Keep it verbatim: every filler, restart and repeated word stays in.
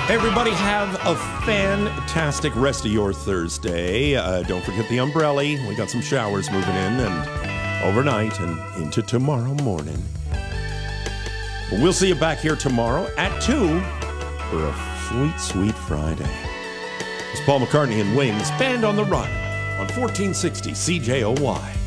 Everybody have a fantastic rest of your Thursday. Uh, don't forget the umbrella. We got some showers moving in and overnight and into tomorrow morning. But we'll see you back here tomorrow at two for a sweet, sweet Friday. It's Paul McCartney and Wings, Band on the Run on fourteen sixty C J O Y.